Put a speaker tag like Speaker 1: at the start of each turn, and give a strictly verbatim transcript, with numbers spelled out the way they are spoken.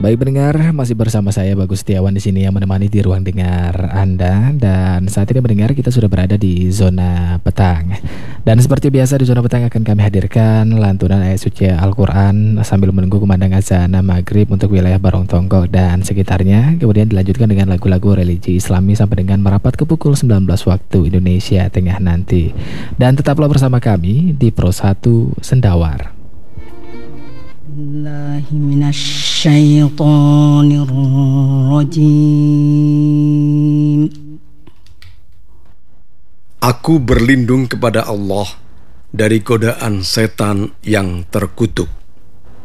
Speaker 1: Baik pendengar, masih bersama saya Bagus Setiawan di sini yang menemani di ruang dengar Anda, dan saat ini mendengar kita sudah berada di zona petang. Dan seperti biasa di zona petang akan kami hadirkan lantunan ayat suci Al-Qur'an sambil menunggu kumandang azan maghrib untuk wilayah Barong Tonggok dan sekitarnya. Kemudian dilanjutkan dengan lagu-lagu religi Islami sampai dengan merapat ke pukul sembilan belas waktu Indonesia Tengah nanti. Dan tetaplah bersama kami di Pro satu Sendawar.
Speaker 2: Billahi minasyaitonir rajim.
Speaker 3: Aku berlindung kepada Allah dari godaan setan yang terkutuk.